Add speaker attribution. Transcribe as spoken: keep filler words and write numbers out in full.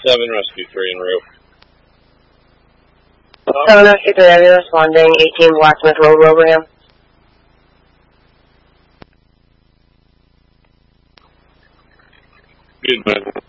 Speaker 1: seven, rescue three en route.
Speaker 2: seven rescue three, are you responding? eighteen Blacksmith Road, Wilbraham.
Speaker 1: Good, man.